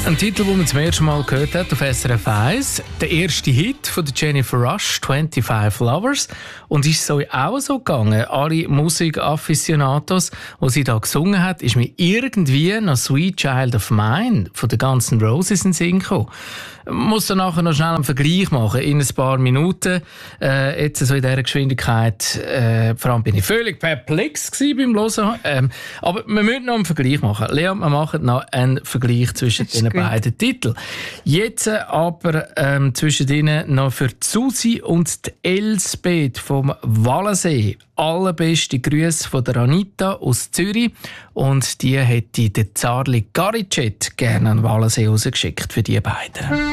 Ein Titel, den man zum ersten Mal gehört hat auf SRF 1. Der erste Hit von Jennifer Rush, 25 Lovers. Und ist so auch so gegangen. Alle Musikafficionados, die sie da gesungen hat, ist mir irgendwie noch Sweet Child of Mine von den Guns N' Roses in den Sinn gekommen. Ich muss dann nachher noch schnell einen Vergleich machen, in ein paar Minuten. Jetzt so in dieser Geschwindigkeit, vor allem bin ich völlig perplex beim Hören. Aber wir müssen noch einen Vergleich machen. Lea, wir machen noch einen Vergleich zwischen den beiden Titeln. Jetzt aber zwischen ihnen noch für die Susi und die Elsbeth vom Wallensee. Allerbeste Grüße von der Anita aus Zürich. Und die hätte der Zarli Garicet gerne an Wallensee rausgeschickt für die beiden.